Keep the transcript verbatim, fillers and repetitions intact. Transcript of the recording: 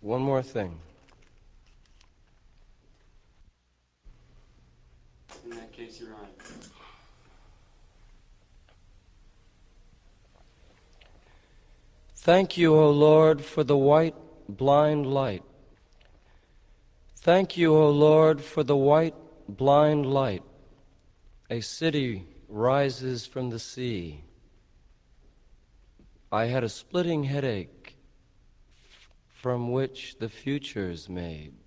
One more thing. In that case, you're on. Thank you, O Lord, for the white, blind light. Thank you, O Lord, for the white, blind light. A city rises from the sea. I had a splitting headache from which the future's made.